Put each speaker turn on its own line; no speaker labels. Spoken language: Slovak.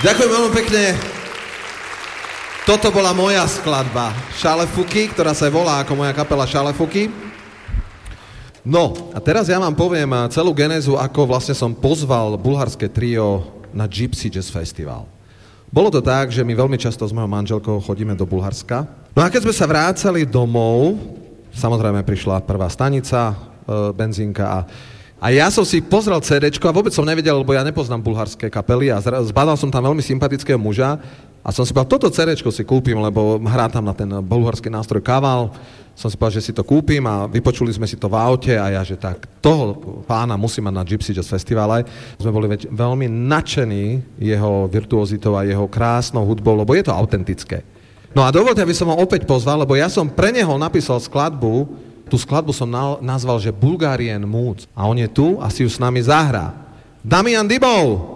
Ďakujem veľmi pekne. Toto bola moja skladba Šalefuky, ktorá sa volá ako moja kapela Šalefuky. No, a teraz ja vám poviem celú genézu, ako vlastne som pozval bulharské trio na Gypsy Jazz Festival. Bolo to tak, že my veľmi často s mojou manželkou chodíme do Bulharska. No a keď sme sa vrácali domov, samozrejme prišla prvá stanica, benzínka a ja som si pozrel CDčko a vôbec som nevedel, lebo ja nepoznám bulharské kapely a zbadal som tam veľmi sympatického muža a som si povedal, toto CDčko si kúpim, lebo hrá tam na ten bulharský nástroj kaval. Som si povedal, že si to kúpim a vypočuli sme si to v aute a ja, že tak toho pána musím mať na Gypsy Jazz Festivale. Sme boli veľmi nadšení jeho virtuozitou a jeho krásnou hudbou, lebo je to autentické. No a dovolte, aby som ho opäť pozval, lebo ja som pre neho napísal skladbu. Tú skladbu som nazval, že Bulgarian Moods. A on je tu a si ju s nami zahrá. Damian Dibov!